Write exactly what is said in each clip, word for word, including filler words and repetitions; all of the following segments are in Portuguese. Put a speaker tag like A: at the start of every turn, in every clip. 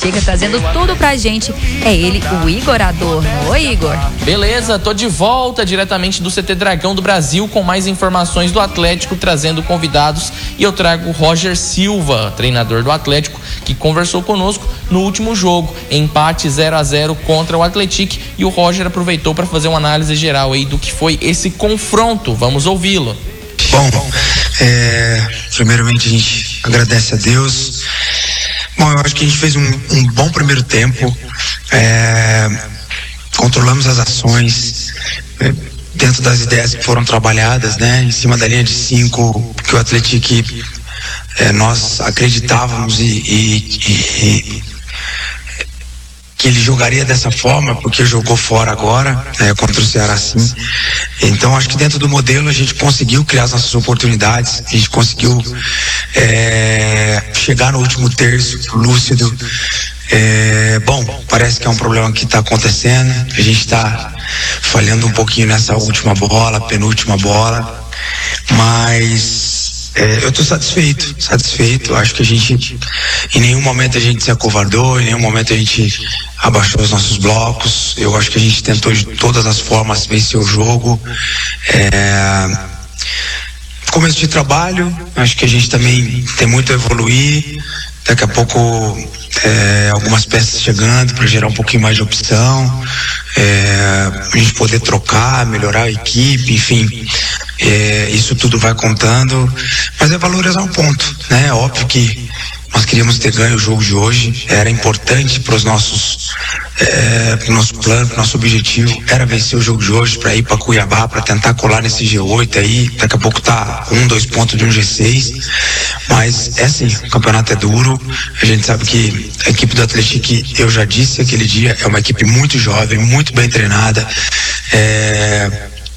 A: chega trazendo tudo pra gente. É ele, o Igor Adorno. Oi, Igor.
B: Beleza, tô de volta diretamente do C T Dragão do Brasil com mais informações do Atlético, trazendo convidados. E eu trago o Roger Silva, treinador do Atlético, que conversou conosco no último jogo, empate zero a zero contra o Atlético, e o Roger aproveitou para fazer uma análise geral aí do que foi esse confronto. Vamos ouvi-lo.
C: Bom, é, primeiramente a gente agradece a Deus. Bom, eu acho que a gente fez um, um bom primeiro tempo, é, controlamos as ações, é, dentro das ideias que foram trabalhadas, né, em cima da linha de cinco, que o Atlético, é, nós acreditávamos e, e, e que ele jogaria dessa forma, porque jogou fora agora, é, contra o Ceará, sim. Então acho que dentro do modelo a gente conseguiu criar as nossas oportunidades, a gente conseguiu é, chegar no último terço lúcido. É, bom, parece que é um problema que está acontecendo, a gente está falhando um pouquinho nessa última bola, penúltima bola, mas É, eu estou satisfeito, satisfeito. Acho que a gente, em nenhum momento a gente se acovardou, em nenhum momento a gente abaixou os nossos blocos. Eu acho que a gente tentou de todas as formas vencer o jogo. É, começo de trabalho, acho que a gente também tem muito a evoluir. Daqui a pouco é, algumas peças chegando para gerar um pouquinho mais de opção, é, a gente poder trocar, melhorar a equipe, enfim, é, isso tudo vai contando, mas é valorizar um ponto, né? Óbvio que nós queríamos ter ganho o jogo de hoje, era importante para os nossos, é, pro nosso plano, pro nosso objetivo, era vencer o jogo de hoje para ir para Cuiabá, para tentar colar nesse G oito aí. Daqui a pouco tá um, dois pontos de um G seis, mas é assim, o campeonato é duro, a gente sabe que a equipe do Atlético, eu já disse aquele dia, é uma equipe muito jovem, muito bem treinada, é,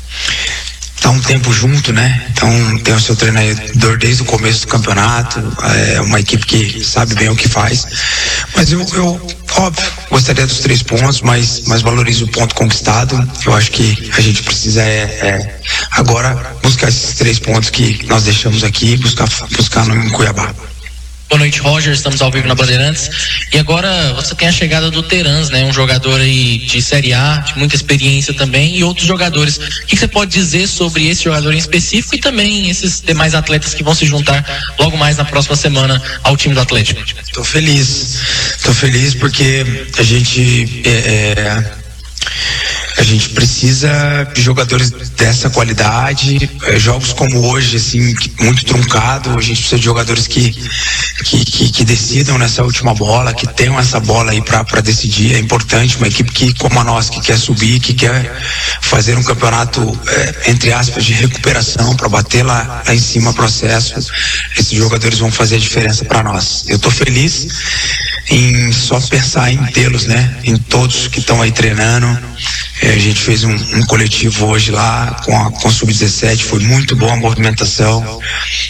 C: tá um tempo junto, né? Então tem o seu treinador desde o começo do campeonato, é uma equipe que sabe bem o que faz, mas eu, eu óbvio, gostaria dos três pontos, mas, mas valorizo o ponto conquistado. Eu acho que a gente precisa é, é agora buscar esses três pontos que nós deixamos aqui, buscar, buscar no em Cuiabá.
D: Boa noite, Roger, estamos ao vivo na Bandeirantes. E agora você tem a chegada do Terans, né? Um jogador aí de Série A, de muita experiência também, e outros jogadores. O que você pode dizer sobre esse jogador em específico e também esses demais atletas que vão se juntar logo mais na próxima semana ao time do Atlético?
C: Tô feliz, tô feliz porque a gente é, a gente precisa de jogadores dessa qualidade, é, jogos como hoje, assim, muito truncado. A gente precisa de jogadores que que, que, que decidam nessa última bola, que tenham essa bola aí para decidir. É importante, uma equipe que, como a nossa, que quer subir, que quer fazer um campeonato, é, entre aspas, de recuperação, para bater lá, lá em cima processo. Esses jogadores vão fazer a diferença para nós. Eu tô feliz em só pensar em tê-los, né? Em todos que estão aí treinando. É, a gente fez um, um coletivo hoje lá com a, com a sub dezessete, foi muito boa a movimentação.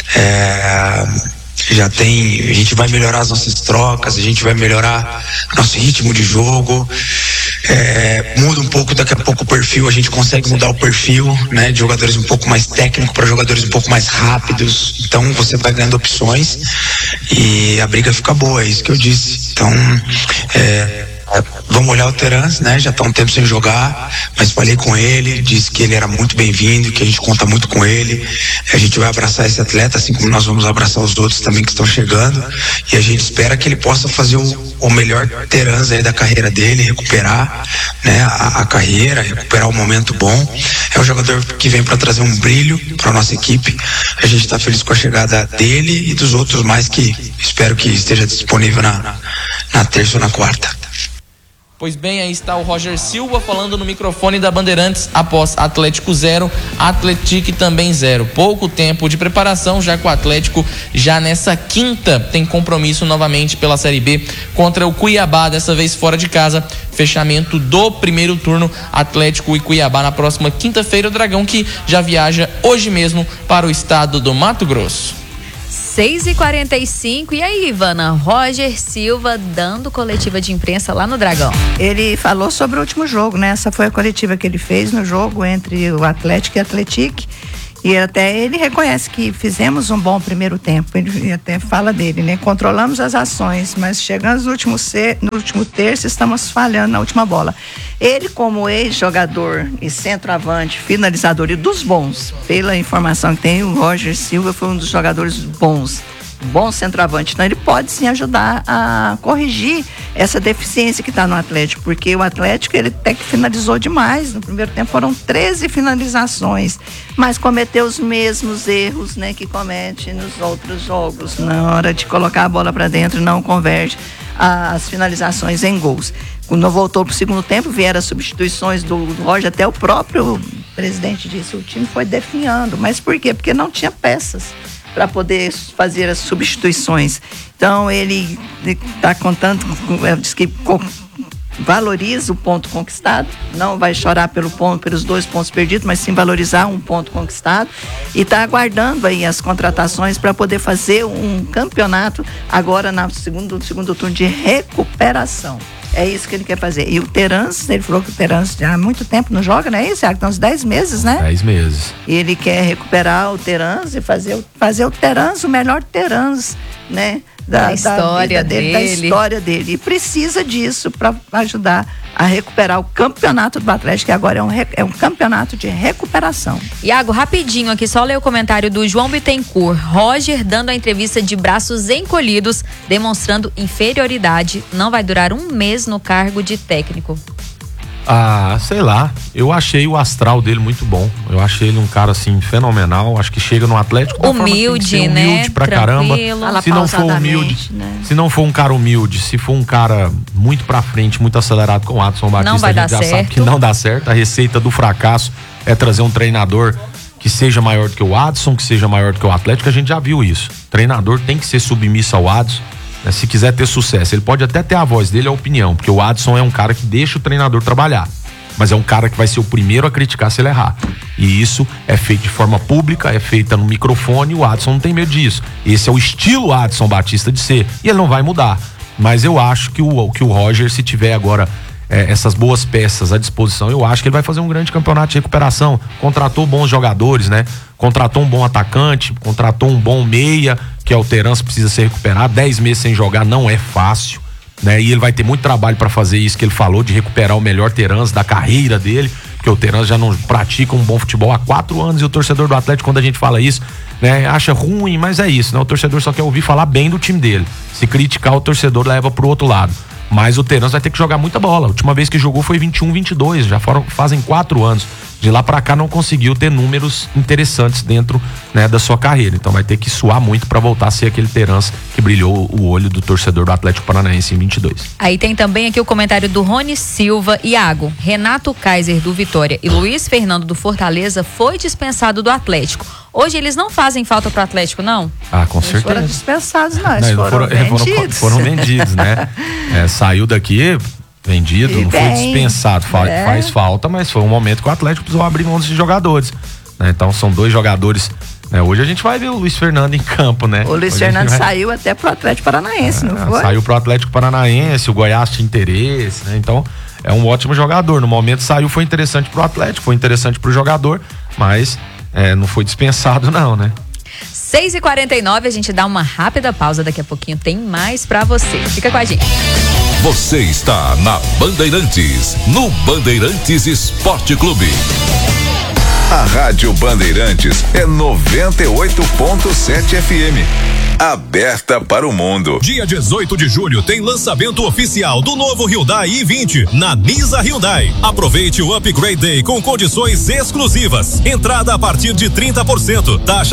C: É, já tem, a gente vai melhorar as nossas trocas, a gente vai melhorar nosso ritmo de jogo, é, muda um pouco daqui a pouco o perfil, a gente consegue mudar o perfil, né, de jogadores um pouco mais técnicos para jogadores um pouco mais rápidos. Então você vai ganhando opções e a briga fica boa, é isso que eu disse. Então é, vamos olhar o Terans, né? Já tá um tempo sem jogar, mas falei com ele, disse que ele era muito bem-vindo, que a gente conta muito com ele. A gente vai abraçar esse atleta, assim como nós vamos abraçar os outros também que estão chegando, e a gente espera que ele possa fazer o, o melhor Terans aí da carreira dele, recuperar, né, a, a carreira, recuperar o momento bom. É um jogador que vem para trazer um brilho para nossa equipe. A gente está feliz com a chegada dele e dos outros mais que espero que esteja disponível na, na terça ou na quarta.
B: Pois bem, aí está o Roger Silva falando no microfone da Bandeirantes após Atlético zero, Atlético também zero. Pouco tempo de preparação, já que o Atlético já nessa quinta tem compromisso novamente pela Série B contra o Cuiabá, dessa vez fora de casa. Fechamento do primeiro turno, Atlético e Cuiabá na próxima quinta-feira. O Dragão que já viaja hoje mesmo para o estado do Mato Grosso.
A: seis e quarenta e cinco, e aí, Ivana? Roger Silva dando coletiva de imprensa lá no Dragão.
E: Ele falou sobre o último jogo, né? Essa foi a coletiva que ele fez no jogo entre o Atlético e o Atlético. E até ele reconhece que fizemos um bom primeiro tempo, ele até fala dele, né? Controlamos as ações, mas chegando no último, ser, no último terço, estamos falhando na última bola. Ele, como ex-jogador e centroavante, finalizador e dos bons, pela informação que tem, o Roger Silva foi um dos jogadores bons. Bom centroavante, então ele pode sim ajudar a corrigir essa deficiência que está no Atlético, porque o Atlético ele até que finalizou demais, no primeiro tempo foram treze finalizações, mas cometeu os mesmos erros, né, que comete nos outros jogos, na hora de colocar a bola para dentro não converte as finalizações em gols. Quando voltou para o segundo tempo, vieram as substituições do, do Roger, até o próprio presidente disse, o time foi definhando, mas por quê? Porque não tinha peças para poder fazer as substituições. Então ele está contando, diz que valoriza o ponto conquistado, não vai chorar pelo ponto, pelos dois pontos perdidos, mas sim valorizar um ponto conquistado e está aguardando aí as contratações para poder fazer um campeonato agora no segundo, segundo turno de recuperação. É isso que ele quer fazer. E o Terans, ele falou que o Terans já há muito tempo não joga, não é isso? Há uns dez meses, né?
F: dez meses.
E: E ele quer recuperar o Terans e fazer, fazer o Terans o melhor Terans, né? Da,
A: da história
E: da dele,
A: dele.
E: Da história dele. E precisa disso para ajudar a recuperar o campeonato do Atlético, que agora é um, é um campeonato de recuperação.
A: Iago, rapidinho aqui, só ler o comentário do João Bittencourt. Roger dando a entrevista de braços encolhidos, demonstrando inferioridade. Não vai durar um mês no cargo de técnico.
F: Ah, sei lá, eu achei o astral dele muito bom, eu achei ele um cara assim fenomenal, acho que chega no Atlético da
A: humilde,
F: forma que
A: né?
F: humilde pra caramba, se não for humilde,
E: né?
F: se não for um cara humilde, se for um cara muito pra frente, muito acelerado com o Adson Batista,
A: não vai
F: a gente
A: dar
F: já
A: certo.
F: sabe que não dá certo, a receita do fracasso é trazer um treinador que seja maior do que o Adson, que seja maior do que o Atlético, a gente já viu isso, o treinador tem que ser submisso ao Adson, né? Se quiser ter sucesso, ele pode até ter a voz dele, a opinião, porque o Adson é um cara que deixa o treinador trabalhar, mas é um cara que vai ser o primeiro a criticar se ele errar. E isso é feito de forma pública, é feita no microfone, e o Adson não tem medo disso. Esse é o estilo Adson Batista de ser, e ele não vai mudar. Mas eu acho que o, que o Roger, se tiver agora é, essas boas peças à disposição, eu acho que ele vai fazer um grande campeonato de recuperação. Contratou bons jogadores, né? Contratou um bom atacante, contratou um bom meia, que é o Terans, precisa ser recuperado. Dez meses sem jogar não é fácil, né? E ele vai ter muito trabalho para fazer isso que ele falou, de recuperar o melhor Terans da carreira dele, porque o Terans já não pratica um bom futebol há quatro anos, e o torcedor do Atlético, quando a gente fala isso, né, acha ruim, mas é isso, né? O torcedor só quer ouvir falar bem do time dele. Se criticar, o torcedor leva pro outro lado. Mas o Terans vai ter que jogar muita bola. A última vez que jogou foi vinte e um, vinte e dois, já foram, fazem quatro anos. De lá pra cá não conseguiu ter números interessantes dentro, né, da sua carreira. Então vai ter que suar muito pra voltar a ser aquele Terans que brilhou o olho do torcedor do Atlético Paranaense em vinte e dois.
A: Aí tem também aqui o comentário do Rony Silva. Iago, Renato Kaiser do Vitória e Luiz Fernando do Fortaleza foi dispensado do Atlético. Hoje eles não fazem falta pro Atlético, não?
F: Ah, com
E: Eles
F: certeza.
E: foram dispensados, não, eles
F: Não,
E: foram,
F: foram,
E: vendidos.
F: foram, foram vendidos, né? É, saiu daqui vendido,
E: E
F: não foi
E: bem,
F: dispensado. Fa-
E: é.
F: Faz falta, mas foi um momento que o Atlético precisou abrir mão de jogadores, né? Então são dois jogadores, né? Hoje a gente vai ver o Luiz Fernando em campo, né?
E: O Luiz
F: Hoje a gente
E: Fernando
F: vai-
E: saiu até pro Atlético Paranaense, não
F: Ah,
E: foi?
F: Saiu pro Atlético Paranaense, o Goiás tinha interesse, né? Então é um ótimo jogador. No momento saiu, foi interessante pro Atlético, foi interessante pro jogador, mas é, não foi dispensado não, né?
A: seis e quarenta e nove, a gente dá uma rápida pausa, daqui a pouquinho tem mais pra você. Fica com a gente.
G: Você está na Bandeirantes, no Bandeirantes Esporte Clube. A Rádio Bandeirantes é noventa e oito ponto sete F M. Aberta para o mundo.
H: Dia dezoito de julho tem lançamento oficial do novo Hyundai i vinte na Nisa Hyundai. Aproveite o Upgrade Day com condições exclusivas. Entrada a partir de trinta por cento. Taxa